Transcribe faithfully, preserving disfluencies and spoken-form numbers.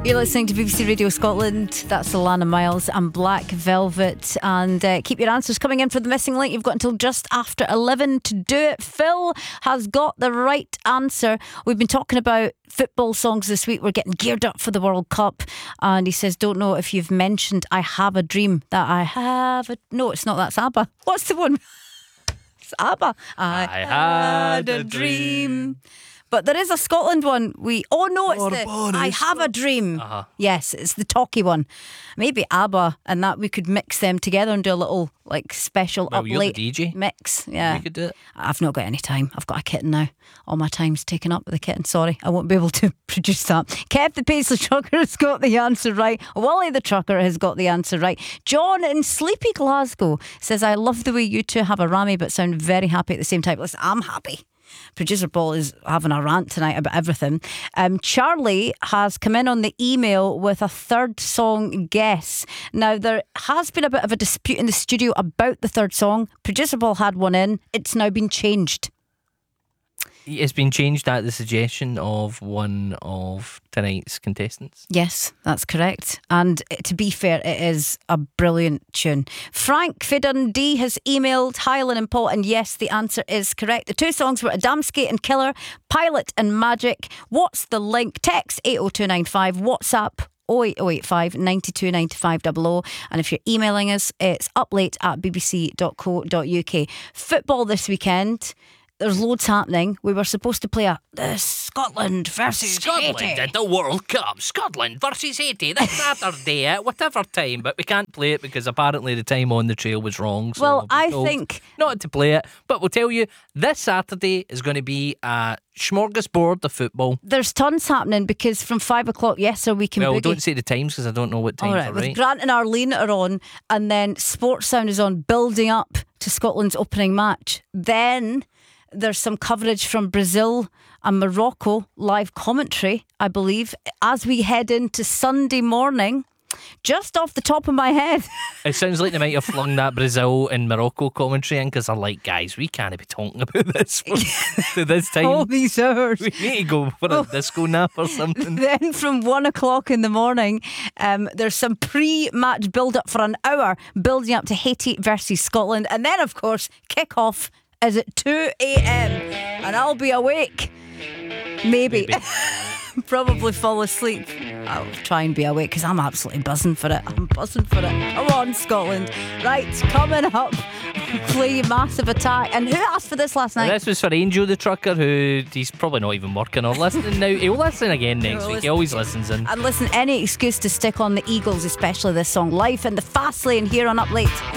You're listening to B B C Radio Scotland. That's Alana Miles and Black Velvet. And uh, keep your answers coming in for the missing link. You've got until just after eleven to do it. Phil has got the right answer. We've been talking about football songs this week. We're getting geared up for the World Cup. And he says, don't know if you've mentioned I Have a Dream. That I have a... No, it's not. That's ABBA. What's the one? It's ABBA. I, I had, had a a dream. dream. But there is a Scotland one. We oh no, it's Or the born I in Have a Dream. Uh-huh. Yes, it's the talky one. Maybe ABBA and that we could mix them together and do a little like special Well, up you're the late D J. mix. Yeah, You could do it. I've not got any time. I've got a kitten now. All my time's taken up with the kitten. Sorry, I won't be able to produce that. Kev the Paisley Trucker has got the answer right. Wally the Trucker has got the answer right. John in Sleepy Glasgow says, I love the way you two have a rammy but sound very happy at the same time. Listen, I'm happy. Producer Paul is having a rant tonight about everything. Um, Charlie has come in on the email with a third song guess. Now, there has been a bit of a dispute in the studio about the third song. Producer Paul had one in. It's now been changed. It's been changed at the suggestion of one of tonight's contestants. Yes, that's correct. And to be fair, it is a brilliant tune. Frank Fidundee has emailed Highland and Paul, and yes, the answer is correct. The two songs were Adamski and Killer, Pilot and Magic. What's the link? Text eight oh two nine five, WhatsApp oh eight oh eight five, nine two nine five double oh. And if you're emailing us, it's uplate at b b c dot co dot u k. Football this weekend. There's loads happening. We were supposed to play a uh, Scotland versus Scotland Haiti. at the World Cup. Scotland versus Haiti this Saturday at whatever time, but we can't play it because apparently the time on the trail was wrong. So Well, we've I been told think not to play it, but we'll tell you this Saturday is going to be a smorgasbord of football. there's tons happening because from five o'clock, yes, sir, we can Well, boogie. don't say the times because I don't know what times All right, are with right. Grant and Arlene are on, and then Sports Sound is on, building up to Scotland's opening match. Then there's some coverage from Brazil and Morocco, live commentary, I believe, as we head into Sunday morning. Just off the top of my head. It sounds like they might have flung that Brazil and Morocco commentary in because they're like, guys, we can't be talking about this for this time. All these hours. We need to go for a disco nap or something. Then from one o'clock in the morning, um, there's some pre-match build-up for an hour, building up to Haiti versus Scotland. And then, of course, kick-off is at two a.m. and I'll be awake. Maybe. Maybe. Probably fall asleep. I'll try and be awake because I'm absolutely buzzing for it. I'm buzzing for it. Come on, Scotland. Right, coming up, play Massive Attack. And who asked for this last night? This was for Angel the Trucker, who he's probably not even working or listening now. He'll listen again next He'll week. listen. He always listens in. And listen, any excuse to stick on the Eagles, especially this song, Life in the Fast Lane, here on Up Late.